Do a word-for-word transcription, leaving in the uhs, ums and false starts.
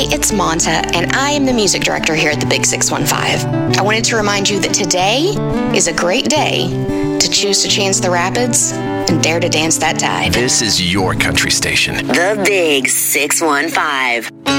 it's Monta, and I am the music director here at the Big six one five. I wanted to remind you that today is a great day to choose to chance the rapids and dare to dance that tide. This is your country station. The Big six one five.